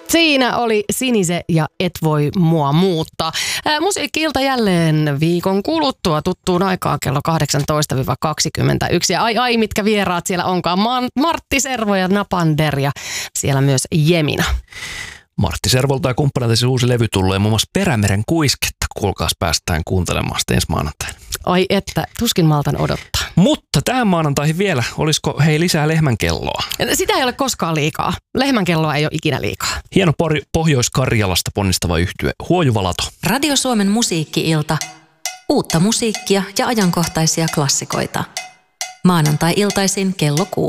Siinä oli Sinise ja Et voi mua muuttaa. Musiikki-ilta jälleen viikon kuluttua tuttuun aikaan kello 18-21. Ja ai mitkä vieraat siellä onkaan. Martti Servo ja Napander ja siellä myös Jemina. Martti Servolta ja kumppanilta siis uusi levy tulee muun muassa Perämeren kuisketta. Kuulkaas, päästään kuuntelemaan sitä ensi maanantaina. Ai että, tuskin maltan odottaa. Mutta tähän maanantaihin vielä, olisiko lisää lehmänkelloa? Sitä ei ole koskaan liikaa. Lehmänkelloa ei ole ikinä liikaa. Hieno Pohjois-Karjalasta ponnistava yhtye Huojuvalato. Radio Suomen musiikki-ilta. Uutta musiikkia ja ajankohtaisia klassikoita. Maanantai-iltaisin kello 6.